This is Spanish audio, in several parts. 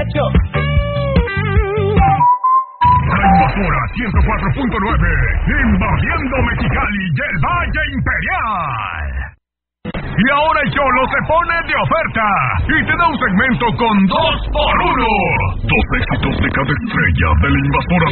hecho. Invasora 104.9, invadiendo Mexicali y el Valle Imperial. Y ahora el Cholo se pone de oferta y te da un segmento con 2x1. Dos éxitos de cada estrella de la Invasora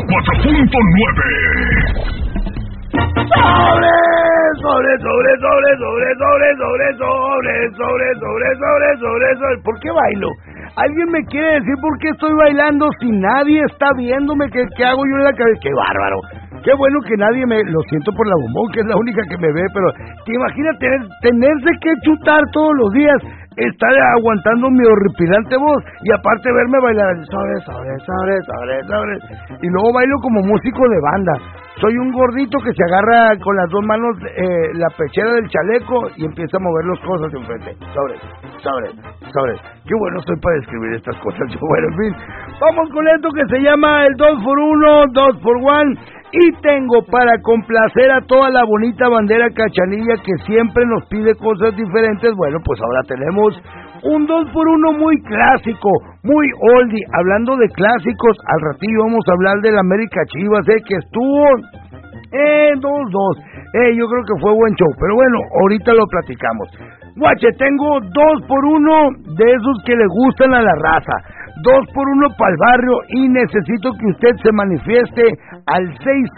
104.9. ¿Por qué bailo? ¿Alguien me quiere decir por qué estoy bailando si nadie está viéndome? ¿Qué hago yo en la cabeza? ¡Qué bárbaro! Qué bueno que nadie me... Lo siento por la bombón, que es la única que me ve, pero... ¿Te imaginas tenerse que chutar todos los días? Estar aguantando mi horripilante voz y aparte verme bailar sobre. Y luego bailo como músico de banda. Soy un gordito que se agarra con las dos manos la pechera del chaleco y empieza a mover las cosas enfrente. Sobre. Qué bueno soy para describir estas cosas. Bueno, en fin, vamos con esto que se llama el 2x1, 2x1. Y tengo para complacer a toda la bonita bandera cachanilla que siempre nos pide cosas diferentes. Bueno, pues ahora tenemos un 2x1 muy clásico, muy oldie. Hablando de clásicos, al ratillo vamos a hablar del América Chivas, que estuvo 2-2. Yo creo que fue buen show, pero bueno, ahorita lo platicamos. Guache, tengo 2x1 de esos que le gustan a la raza. 2x1 para el barrio y necesito que usted se manifieste al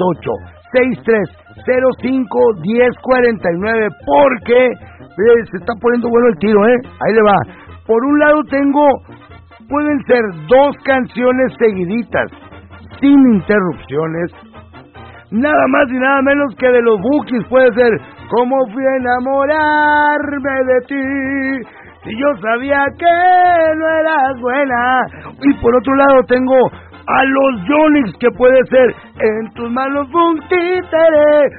68-63-05-1049 porque se está poniendo bueno el tiro, ahí le va. Por un lado pueden ser dos canciones seguiditas, sin interrupciones, nada más y nada menos que de los Bukis. Puede ser ¿Cómo fui a enamorarme de ti? Si yo sabía que no eras buena. Y por otro lado tengo a los Yonix, que puede ser En tus manos un títere,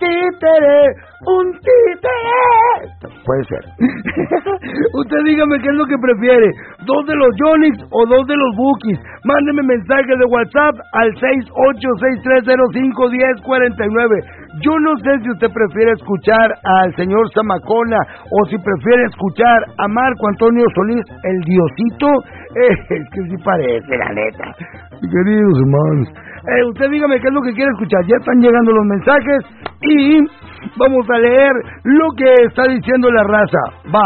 un títere. Puede ser. Usted dígame qué es lo que prefiere, dos de los Yonix o dos de los Bukis. Mándeme mensaje de WhatsApp al 6863051049. Yo no sé si usted prefiere escuchar al señor Zamacona o si prefiere escuchar a Marco Antonio Solís, el Diosito. Es que sí parece, la neta. Queridos hermanos, usted dígame qué es lo que quiere escuchar. Ya están llegando los mensajes y vamos a leer lo que está diciendo la raza. Va.